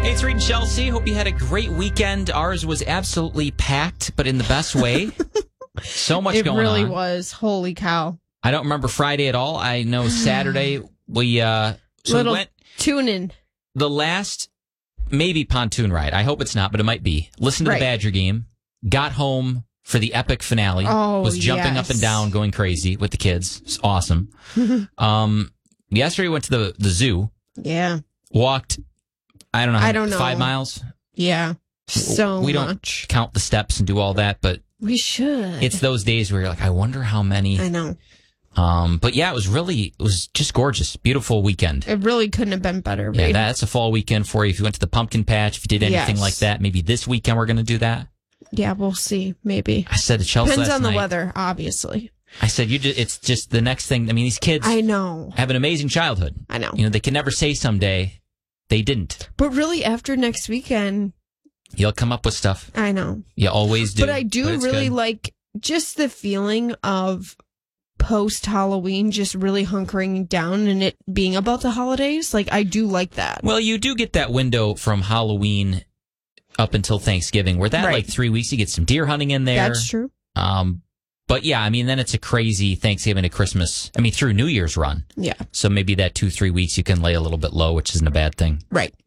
Hey, it's Reed and Chelsea. Hope you had a great weekend. Ours was absolutely packed, but in the best way. So much going on. It really was. Holy cow. I don't remember Friday at all. I know Saturday we went tune in. The last maybe pontoon ride. I hope it's not, but it might be. Listen to the Badger game. Got home for the epic finale. Was jumping up and down, going crazy with the kids. It's awesome. Yesterday went to the zoo. Yeah. Walked, I don't know. 5 miles? Yeah. We don't count the steps and do all that, but we should. It's those days where you're like, I wonder how many. I know. But yeah, it was just gorgeous. Beautiful weekend. It really couldn't have been better. Yeah, that's a fall weekend for you. If you went to the pumpkin patch, if you did anything like that, maybe this weekend we're going to do that. Yeah, we'll see. Maybe. I said to Chelsea Depends last on the night, weather, obviously. I said, it's just the next thing. I mean, these kids I know. have an amazing childhood. I know. They can never say someday they didn't. But really, after next weekend, you'll come up with stuff. I know. You always do. But I do really like just the feeling of post-Halloween just really hunkering down and it being about the holidays. Like, I do like that. Well, you do get that window from Halloween up until Thanksgiving where that, like 3 weeks, you get some deer hunting in there. That's true. But yeah, I mean, then it's a crazy Thanksgiving to Christmas. I mean, through New Year's run. Yeah. So maybe that 2-3 weeks you can lay a little bit low, which isn't a bad thing. Right.